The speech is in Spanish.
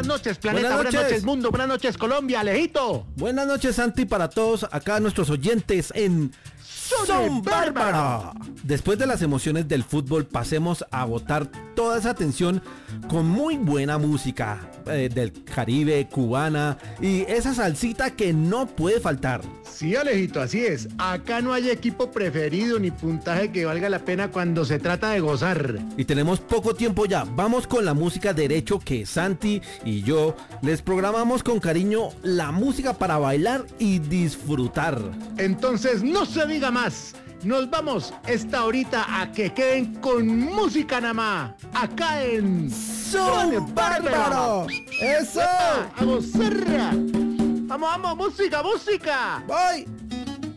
Buenas noches, planeta. Buenas noches, mundo. Buenas noches, Colombia. Alejito. Buenas noches, Santi, para todos acá nuestros oyentes en Son Bárbara. Después de las emociones del fútbol, pasemos a botar toda esa atención con muy buena música del Caribe, cubana y esa salsita que no puede faltar. Sí, Alejito, así es. Acá no hay equipo preferido ni puntaje que valga la pena cuando se trata de gozar. Y tenemos poco tiempo ya. Vamos con la música derecho que Santi y yo les programamos con cariño la música para bailar y disfrutar. Entonces no se diga más. Nos vamos esta horita a que queden con música nada más. Acá en Son Bárbaro. ¡Eso! ¡A gozar! ¡Vamos, vamos! ¡Música, música! ¡Voy!